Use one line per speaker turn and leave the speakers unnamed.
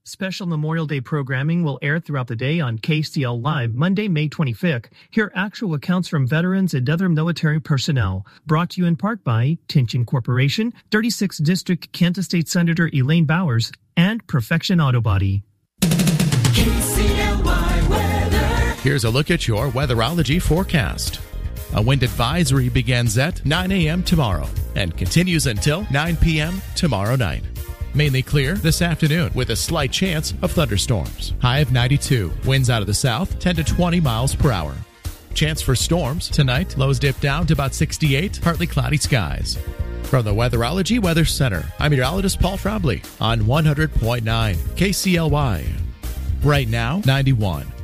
Special Memorial Day programming will air throughout the day on KCL Live Monday, May 25th. Hear actual accounts from veterans and other military personnel. Brought to you in part by Tinchin Corporation, 36th District Kansas State Senator Elaine Bowers, and Perfection Auto Body.
KCLY weather.
Here's a look at your weatherology forecast. A wind advisory begins at 9 a.m. tomorrow and continues until 9 p.m. tomorrow night. Mainly clear this afternoon with a slight chance of thunderstorms. High of 92. Winds out of the south, 10 to 20 miles per hour. Chance for storms tonight. Lows dip down to about 68. Partly cloudy skies. From the Weatherology Weather Center, I'm meteorologist Paul Trombley on 100.9 KCLY. Right now, 91.